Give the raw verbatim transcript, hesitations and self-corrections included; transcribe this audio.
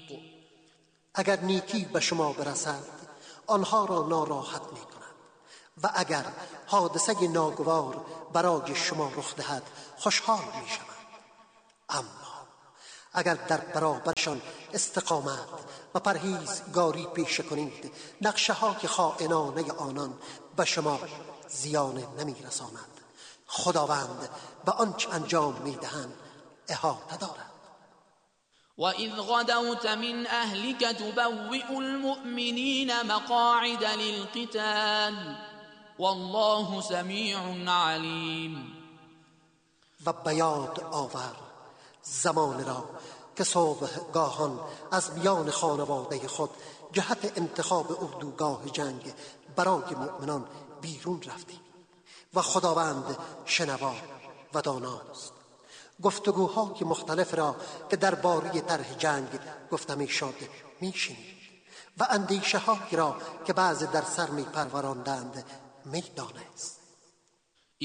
اگر نیکی به شما برسد آنها را ناراحت می کند و اگر حادثه ناگوار برای شما رخ دهد خوشحال می شود. اما اگر در برابرشان استقامت و پرهیزگاری پیشه کنید نقشه های خائنانه آنان به شما زیان نمی رساند. خداوند به آنچه انجام می دهند احاطه دارد. وَإِذْ غَدَوْتَ مِنْ أَهْلِكَ تُبَوِّئُ الْمُؤْمِنِينَ مَقَاعِدَ لِلْقِتَالِ وَاللَّهُ سَمِيعٌ عَلِيمٌ. و بیاد آور زمان را که صبحگاهان از میان خانواده خود جهت انتخاب اردوگاه جنگ برای مؤمنان بیرون رفتی و خداوند شنوا و داناست. گفتگوهای مختلف را که درباره طرح جنگ گفته می شد می شنید و اندیشه هایی را که بعض در سر می پروراندند می دانست.